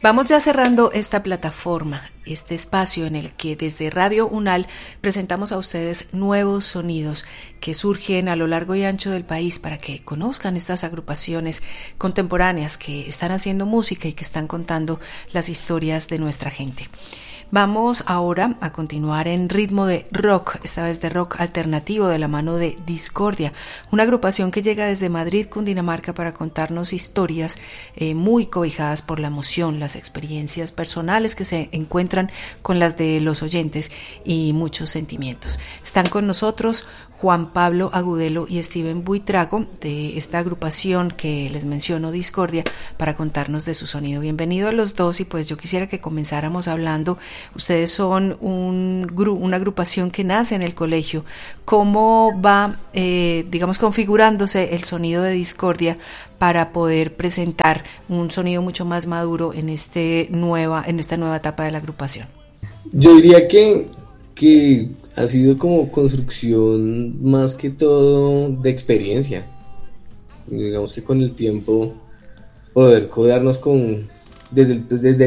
Vamos ya cerrando esta plataforma, este espacio en el que desde Radio Unal presentamos a ustedes nuevos sonidos que surgen a lo largo y ancho del país para que conozcan estas agrupaciones contemporáneas que están haciendo música y que están contando las historias de nuestra gente. Vamos ahora a continuar en ritmo de rock, esta vez de rock alternativo de la mano de Discordia, una agrupación que llega desde Madrid, Cundinamarca, para contarnos historias muy cobijadas por la emoción, las experiencias personales que se encuentran con las de los oyentes y muchos sentimientos. Están con nosotros Juan Pablo Agudelo y Steven Buitrago de esta agrupación que les menciono, Discordia, para contarnos de su sonido. Bienvenido a los dos, y pues yo quisiera que comenzáramos hablando. Ustedes son una agrupación que nace en el colegio. ¿Cómo va, configurándose el sonido de Discordia para poder presentar un sonido mucho más maduro en esta nueva etapa de la agrupación? Yo diría que ha sido como construcción más que todo de experiencia. Digamos que con el tiempo poder codearnos desde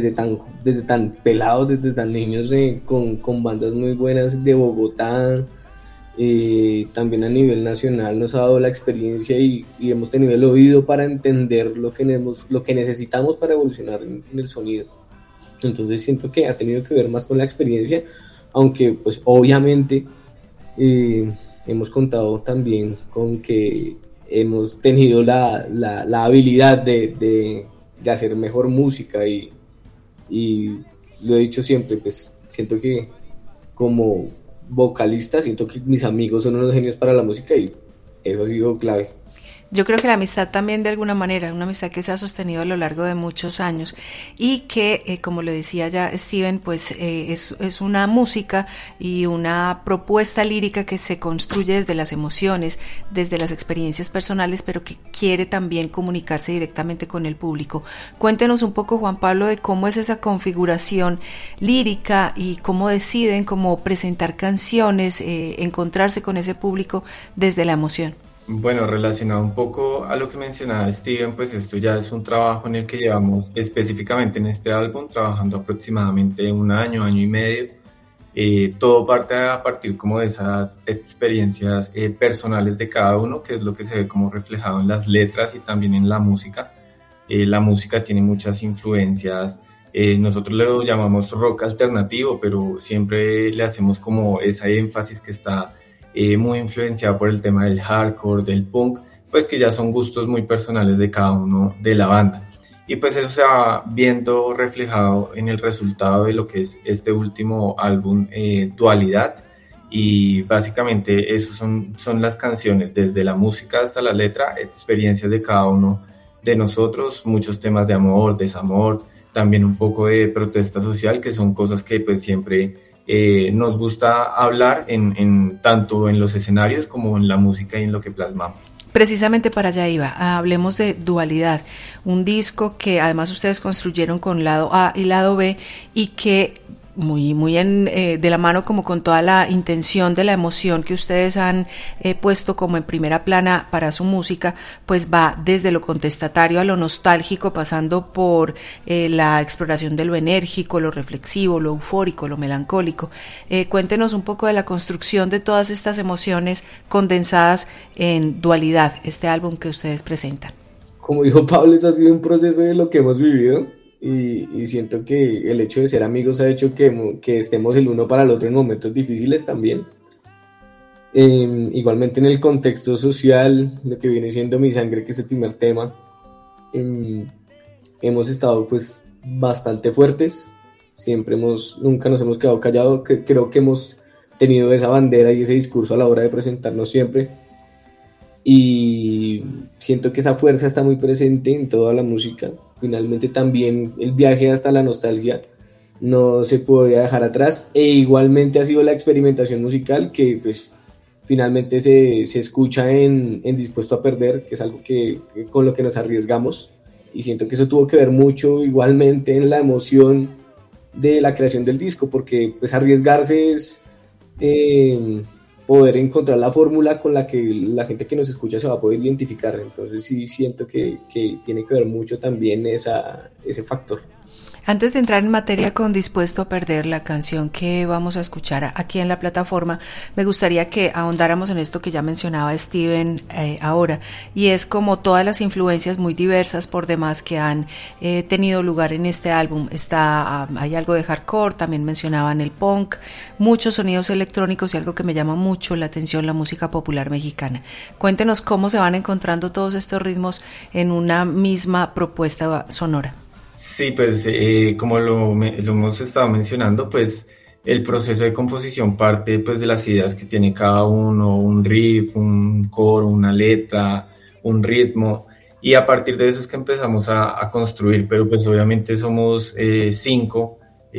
tan pelados, desde tan niños, con bandas muy buenas de Bogotá, también a nivel nacional nos ha dado la experiencia y hemos tenido el oído para entender lo que necesitamos para evolucionar en el sonido. Entonces siento que ha tenido que ver más con la experiencia, aunque pues obviamente hemos contado también con que hemos tenido la habilidad de hacer mejor música y lo he dicho siempre, pues siento que como vocalista siento que mis amigos son unos genios para la música y eso ha sido clave. Yo creo que la amistad también, de alguna manera, una amistad que se ha sostenido a lo largo de muchos años y que, como le decía ya Steven, pues es una música y una propuesta lírica que se construye desde las emociones, desde las experiencias personales, pero que quiere también comunicarse directamente con el público. Cuéntenos un poco, Juan Pablo, de cómo es esa configuración lírica y cómo deciden cómo presentar canciones, encontrarse con ese público desde la emoción. Bueno, relacionado un poco a lo que mencionaba Steven, pues esto ya es un trabajo en el que llevamos específicamente en este álbum trabajando aproximadamente un año y medio. Todo parte a partir como de esas experiencias personales de cada uno, que es lo que se ve como reflejado en las letras y también en la música. La música tiene muchas influencias, nosotros lo llamamos rock alternativo, pero siempre le hacemos como ese énfasis que está muy influenciado por el tema del hardcore, del punk, pues que ya son gustos muy personales de cada uno de la banda. Y pues eso se va viendo reflejado en el resultado de lo que es este último álbum, Dualidad, y básicamente eso son las canciones, desde la música hasta la letra, experiencias de cada uno de nosotros, muchos temas de amor, desamor, también un poco de protesta social, que son cosas que pues siempre nos gusta hablar tanto en los escenarios como en la música y en lo que plasmamos. Precisamente para allá iba, hablemos de Dualidad, un disco que además ustedes construyeron con lado A y lado B y que muy de la mano como con toda la intención de la emoción que ustedes han puesto como en primera plana para su música, pues va desde lo contestatario a lo nostálgico, pasando por la exploración de lo enérgico, lo reflexivo, lo eufórico, lo melancólico. Cuéntenos un poco de la construcción de todas estas emociones condensadas en Dualidad, este álbum que ustedes presentan. Como dijo Pablo, eso ha sido un proceso de lo que hemos vivido. Y siento que el hecho de ser amigos ha hecho que estemos el uno para el otro en momentos difíciles también. Igualmente en el contexto social, lo que viene siendo Mi Sangre, que es el primer tema, hemos estado pues bastante fuertes, nunca nos hemos quedado callados, creo que hemos tenido esa bandera y ese discurso a la hora de presentarnos siempre. Y siento que esa fuerza está muy presente en toda la música. Finalmente también el viaje hasta la nostalgia no se podía dejar atrás, e igualmente ha sido la experimentación musical que pues finalmente se escucha en Dispuesto a Perder, que es algo que con lo que nos arriesgamos, y siento que eso tuvo que ver mucho igualmente en la emoción de la creación del disco, porque pues arriesgarse es poder encontrar la fórmula con la que la gente que nos escucha se va a poder identificar. Entonces sí siento que tiene que ver mucho también ese factor. Antes de entrar en materia con Dispuesto a Perder, la canción que vamos a escuchar aquí en la plataforma, me gustaría que ahondáramos en esto que ya mencionaba Steven ahora, y es como todas las influencias muy diversas por demás que han tenido lugar en este álbum. Hay algo de hardcore, también mencionaban el punk, muchos sonidos electrónicos y algo que me llama mucho la atención, la música popular mexicana. Cuéntenos cómo se van encontrando todos estos ritmos en una misma propuesta sonora. Sí, pues como lo hemos estado mencionando, pues el proceso de composición parte pues de las ideas que tiene cada uno, un riff, un coro, una letra, un ritmo, y a partir de eso es que empezamos a construir, pero pues obviamente somos 5,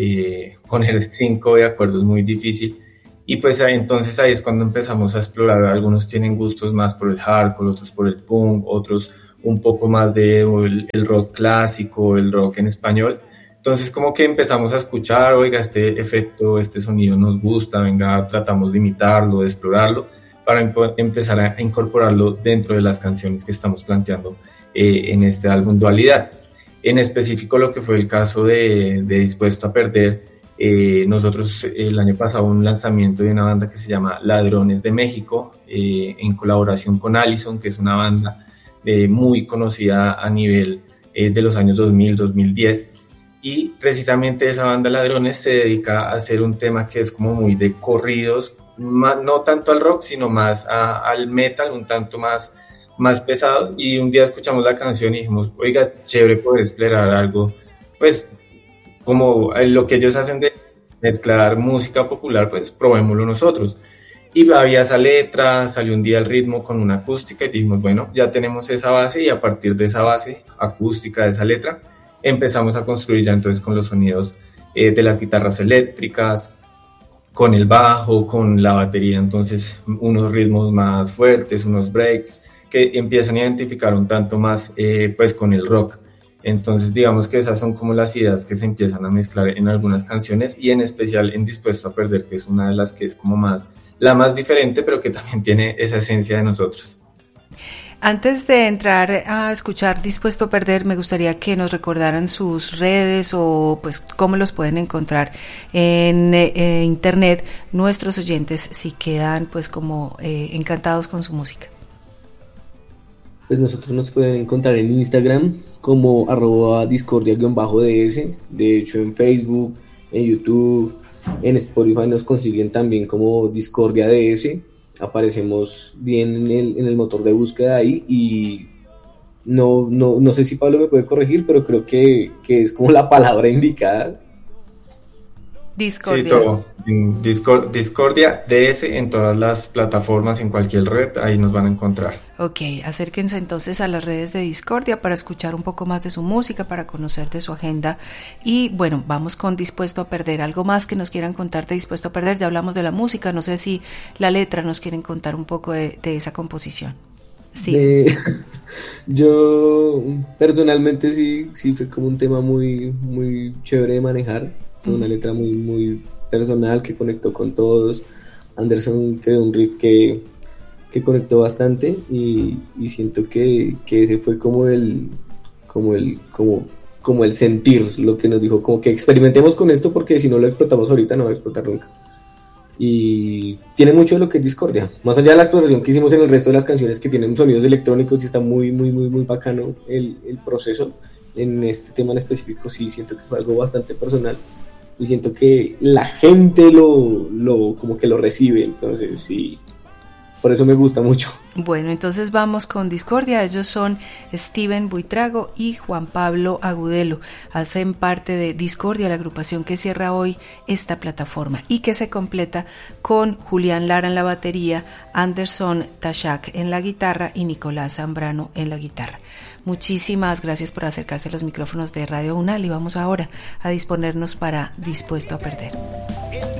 poner 5 de acuerdo es muy difícil, y pues entonces ahí es cuando empezamos a explorar. Algunos tienen gustos más por el hardcore, otros por el punk, otros un poco más de el rock clásico, el rock en español. Entonces como que empezamos a escuchar, oiga, este efecto, este sonido nos gusta, venga, tratamos de imitarlo, de explorarlo, para empezar a incorporarlo dentro de las canciones que estamos planteando en este álbum Dualidad. En específico lo que fue el caso de Dispuesto a Perder, nosotros el año pasado un lanzamiento de una banda que se llama Ladrones de México, en colaboración con Allison, que es una banda muy conocida a nivel de los años 2000, 2010, y precisamente esa banda Ladrones se dedica a hacer un tema que es como muy de corridos, no tanto al rock, sino más al metal, un tanto más pesado, y un día escuchamos la canción y dijimos, oiga, chévere poder explorar algo, pues como lo que ellos hacen de mezclar música popular, pues probémoslo nosotros. Y había esa letra, salió un día el ritmo con una acústica y dijimos, bueno, ya tenemos esa base, y a partir de esa base acústica de esa letra empezamos a construir ya entonces con los sonidos de las guitarras eléctricas, con el bajo, con la batería, entonces unos ritmos más fuertes, unos breaks que empiezan a identificar un tanto más pues con el rock. Entonces digamos que esas son como las ideas que se empiezan a mezclar en algunas canciones, y en especial en Dispuesto a Perder, que es una de las que es como la más diferente, pero que también tiene esa esencia de nosotros. Antes de entrar a escuchar Dispuesto a Perder, me gustaría que nos recordaran sus redes o pues cómo los pueden encontrar en internet nuestros oyentes, si quedan pues como encantados con su música. Pues nosotros nos pueden encontrar en Instagram como @discordia_ds, de hecho en Facebook, en YouTube, en Spotify nos consiguen también como Discordia DS, aparecemos bien en el motor de búsqueda ahí, y no sé si Pablo me puede corregir, pero creo que es como la palabra indicada. Discordia. Sí, todo. Discordia DS en todas las plataformas, en cualquier red, ahí nos van a encontrar. Ok, acérquense entonces a las redes de Discordia para escuchar un poco más de su música, para conocer de su agenda. Y bueno, vamos con Dispuesto a Perder. ¿Algo más que nos quieran contar de Dispuesto a Perder? Ya hablamos de la música, no sé si la letra nos quieren contar un poco de esa composición. Sí. Yo personalmente sí fue como un tema muy, muy chévere de manejar. Fue una letra muy, muy personal que conectó con todos. Anderson creó un riff que conectó bastante, y siento que ese fue como el sentir, lo que nos dijo, como que experimentemos con esto, porque si no lo explotamos ahorita no va a explotar nunca. Y tiene mucho de lo que es Discordia, más allá de la exploración que hicimos en el resto de las canciones que tienen sonidos electrónicos, y está muy, muy, muy, muy bacano el proceso. En este tema en específico sí siento que fue algo bastante personal, y siento que la gente como que lo recibe, entonces sí, por eso me gusta mucho. Bueno, entonces vamos con Discordia. Ellos son Steven Buitrago y Juan Pablo Agudelo, hacen parte de Discordia, la agrupación que cierra hoy esta plataforma y que se completa con Julián Lara en la batería, Anderson Tashak en la guitarra y Nicolás Zambrano en la guitarra. Muchísimas gracias por acercarse a los micrófonos de Radio UNAL, y vamos ahora a disponernos para Dispuesto a Perder.